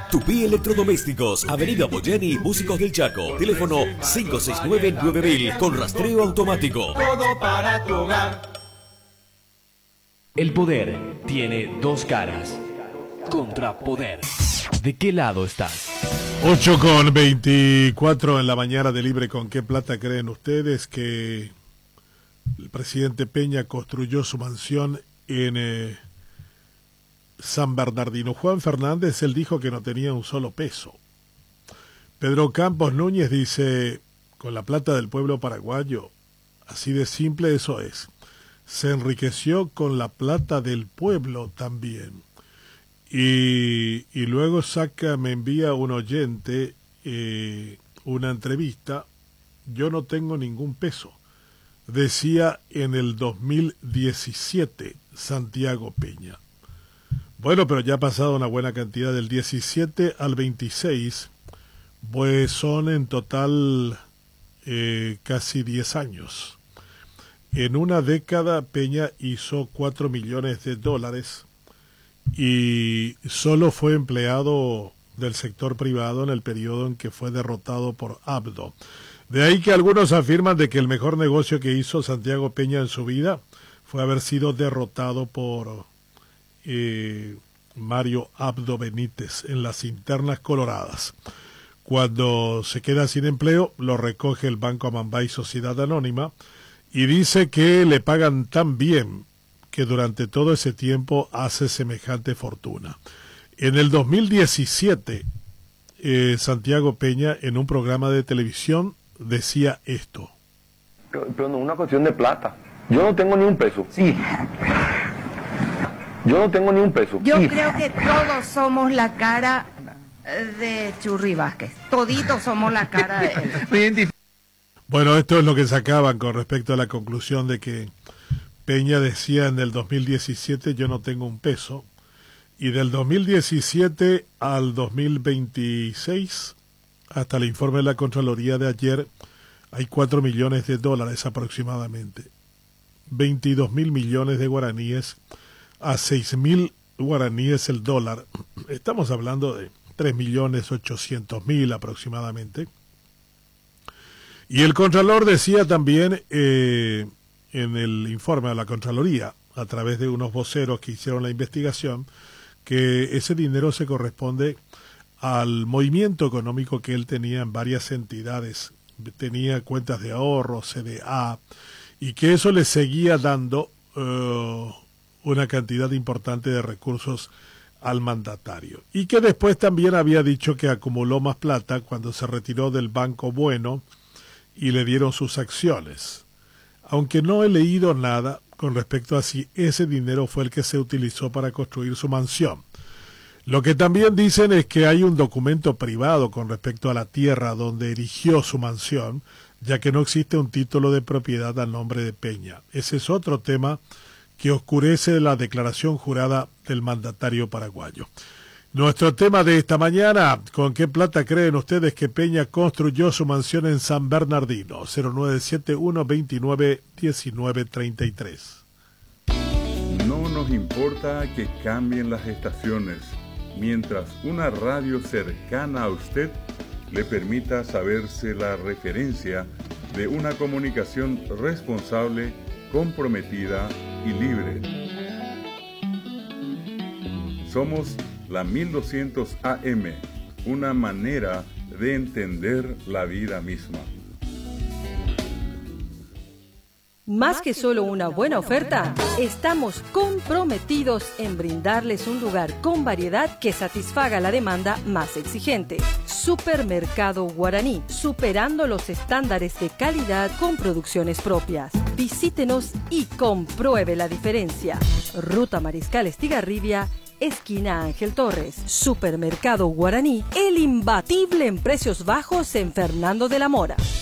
Tupí Electrodomésticos, Avenida Boyeni, Músicos del Chaco. Teléfono 569-9000 con rastreo automático. Todo para tu hogar. El poder tiene dos caras. Contrapoder. ¿De qué lado estás? 8:24 en la mañana de Libre. ¿Con qué plata creen ustedes que el presidente Peña construyó su mansión en San Bernardino? Juan Fernández, él dijo que no tenía un solo peso. Pedro Campos Núñez dice, con la plata del pueblo paraguayo, así de simple eso es. Se enriqueció con la plata del pueblo también. Y luego me envía un oyente una entrevista. Yo no tengo ningún peso. Decía en el 2017 Santiago Peña. Bueno, pero ya ha pasado una buena cantidad del 17 al 26, pues son en total casi 10 años. En una década Peña hizo $4 millones y solo fue empleado del sector privado en el periodo en que fue derrotado por Abdo. De ahí que algunos afirman de que el mejor negocio que hizo Santiago Peña en su vida fue haber sido derrotado por Mario Abdo Benítez en las internas coloradas. Cuando se queda sin empleo, lo recoge el Banco Amambay Sociedad Anónima y dice que le pagan tan bien que durante todo ese tiempo hace semejante fortuna. En el 2017, Santiago Peña, en un programa de televisión, decía esto. Pero no es una cuestión de plata. Yo no tengo ni un peso. Sí. Yo no tengo ni un peso. Yo creo que todos somos la cara de Churri Vázquez. Toditos somos la cara de él. Bueno, esto es lo que sacaban con respecto a la conclusión de que Peña decía en el 2017 yo no tengo un peso, y del 2017 al 2026, hasta el informe de la Contraloría de ayer, hay $4 millones aproximadamente. 22.000 millones de guaraníes a 6.000 guaraníes el dólar. Estamos hablando de 3.800.000 aproximadamente. Y el Contralor decía también en el informe de la Contraloría, a través de unos voceros que hicieron la investigación, que ese dinero se corresponde al movimiento económico que él tenía en varias entidades. Tenía cuentas de ahorro, CDA, y que eso le seguía dando una cantidad importante de recursos al mandatario. Y que después también había dicho que acumuló más plata cuando se retiró del Banco Bueno y le dieron sus acciones. Aunque no he leído nada con respecto a si ese dinero fue el que se utilizó para construir su mansión. Lo que también dicen es que hay un documento privado con respecto a la tierra donde erigió su mansión, ya que no existe un título de propiedad a nombre de Peña. Ese es otro tema que oscurece la declaración jurada del mandatario paraguayo. Nuestro tema de esta mañana, ¿con qué plata creen ustedes que Peña construyó su mansión en San Bernardino? 0971-291933. No nos importa que cambien las estaciones, mientras una radio cercana a usted le permita saberse la referencia de una comunicación responsable, comprometida y libre. Somos la 1200 AM, una manera de entender la vida misma. Más que solo una buena oferta, estamos comprometidos en brindarles un lugar con variedad que satisfaga la demanda más exigente. Supermercado Guaraní, superando los estándares de calidad con producciones propias. Visítenos y compruebe la diferencia. Ruta Mariscal Estigarribia, esquina Ángel Torres. Supermercado Guaraní, el imbatible en precios bajos en Fernando de la Mora.